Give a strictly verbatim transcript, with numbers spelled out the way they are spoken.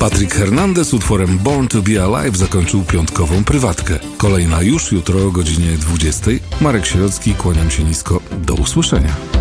Patrick Hernandez utworem Born to be Alive zakończył piątkową prywatkę. Kolejna już jutro o godzinie dwudziestej. Marek Sierocki, kłaniam się nisko. Do usłyszenia.